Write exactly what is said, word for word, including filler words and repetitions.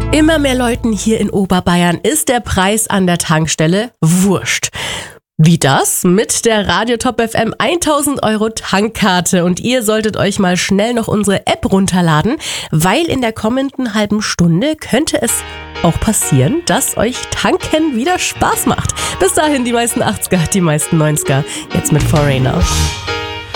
Immer mehr Leuten hier in Oberbayern ist der Preis an der Tankstelle wurscht. Wie das? Mit der Radio Top F M tausend Euro Tankkarte. Und ihr solltet euch mal schnell noch unsere App runterladen, weil in der kommenden halben Stunde könnte es auch passieren, dass euch Tanken wieder Spaß macht. Bis dahin die meisten achtziger, die meisten neunziger. Jetzt mit Foreigner.